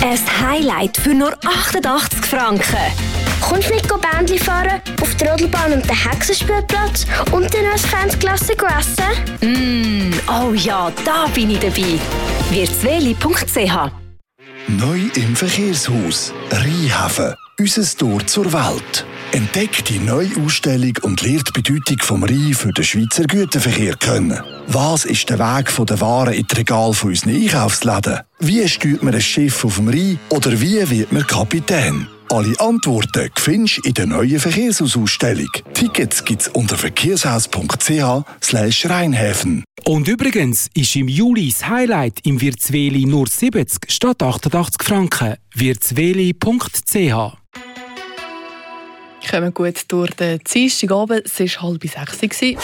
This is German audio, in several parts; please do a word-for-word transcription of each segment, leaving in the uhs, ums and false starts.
Ein Highlight für nur achtundachtzig Franken. Kommst du mit Bändli fahren, auf der Rodelbahn und den Hexenspielplatz und dann als Fansklasse essen? Mm, oh ja, da bin ich dabei. wirtsweli punkt c h. Neu im Verkehrshaus. Rheinhafen. Unser Tor zur Welt. Entdeckt die neue Ausstellung und lernt die Bedeutung vom Rhein für den Schweizer Güterverkehr kennen. Was ist der Weg von der Waren in die Regal von unseren Einkaufsläden? Wie steuert man ein Schiff auf dem Rhein? Oder wie wird man Kapitän? Alle Antworten findest du in der neuen Verkehrshausausstellung. Tickets gibt's unter verkehrshaus punkt c h slash Rheinhäfen. Und übrigens ist im Juli das Highlight im Wirtsweli nur siebzig statt achtundachtzig Franken. wirtsweli punkt c h. Kommen gut durch den Dienstagabend. Es war halb sechs.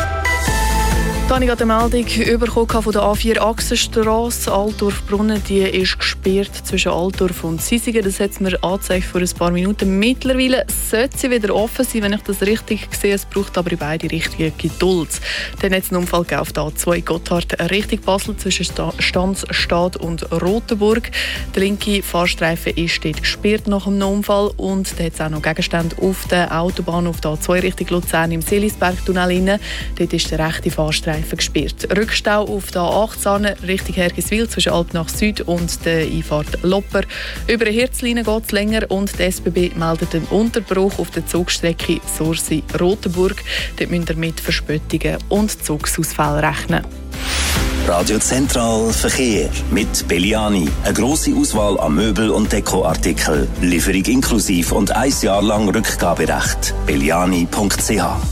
Da habe ich gerade eine Meldung bekommen von der A vier Achsenstrasse. Altdorf-Brunnen, die ist gesperrt zwischen Altdorf und Sisigen. Das hat mir angezeigt vor ein paar Minuten. Mittlerweile sollte sie wieder offen sein, wenn ich das richtig sehe. Es braucht aber in beide Richtungen Geduld. Dann hat es einen Unfall auf der A zwei Gotthard Richtung Basel zwischen Stanzstadt und Rotenburg. Der linke Fahrstreifen ist dort gesperrt nach einem Unfall. Und da hat es auch noch Gegenstände auf der Autobahn auf der A zwei Richtung Luzern im Seelisbergtunnel. Dort ist der rechte Fahrstreifen gesperrt. Rückstau auf der A achtzehn Richtung Hergiswil zwischen Alpnach Süd und der Einfahrt Lopper. Über die Herzlinie geht es länger und die S B B meldet einen Unterbruch auf der Zugstrecke Sursi-Rotenburg. Dort müsst ihr mit Verspätungen und Zugsausfällen rechnen. Radio Zentral Verkehr mit Belliani. Eine grosse Auswahl an Möbel- und Dekoartikeln. Lieferung inklusiv und ein Jahr lang Rückgaberecht. belliani punkt c h.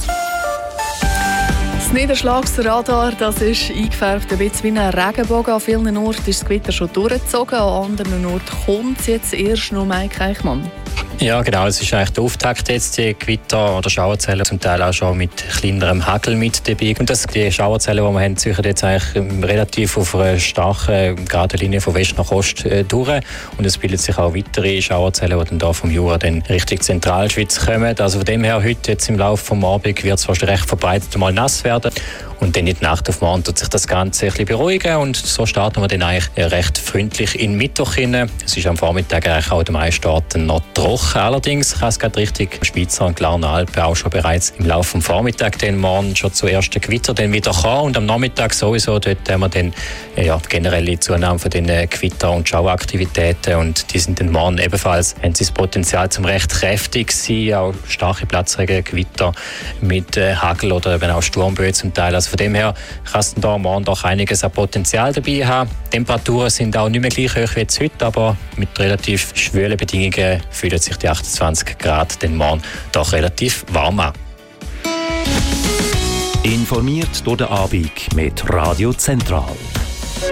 Das Niederschlagsradar, das ist eingefärbt ein bisschen wie ein Regenbogen. An vielen Orten ist das Gewitter schon durchgezogen, an anderen Orten kommt es jetzt erst noch. Mike Eichmann. Ja, genau. Es ist eigentlich der Auftakt jetzt, die Gewitter oder Schauerzellen, zum Teil auch schon mit kleinerem Hagel mit dabei. Und das, die Schauerzellen, die wir haben, ziehen jetzt eigentlich relativ auf einer starken geraden Linie von West nach Ost äh, durch. Und es bilden sich auch weitere Schauerzellen, die dann hier vom Jura dann Richtung Zentralschweiz kommen. Also von dem her, heute jetzt im Laufe des Abends wird es fast recht verbreitet mal nass werden. Und dann in die Nacht auf morgen tut sich das Ganze ein bisschen beruhigen und so starten wir dann eigentlich recht freundlich in den Mittwoch hinein. Es ist am Vormittag eigentlich auch in den meisten Orten noch trocken. Allerdings kann es gerade Richtung Schweizer und Glarner Alpen auch schon bereits im Laufe des Vormittags dann morgen schon zu ersten Gewitter dann wieder kommen. Und am Nachmittag sowieso, dort haben wir dann ja, generelle Zunahme von den Gewitter- und Schauaktivitäten und die sind dann morgen ebenfalls, haben sie das Potenzial zum recht kräftig sein, auch starke Platzregen, Gewitter mit äh, Hagel oder eben auch Sturmböen zum Teil. Also von dem her kann es da morgen doch einiges an Potenzial dabei haben. Die Temperaturen sind auch nicht mehr gleich hoch wie jetzt heute, aber mit relativ schwülen Bedingungen fühlen sich die achtundzwanzig Grad den morgen doch relativ warm an. Informiert durch den Abend mit Radio Zentral.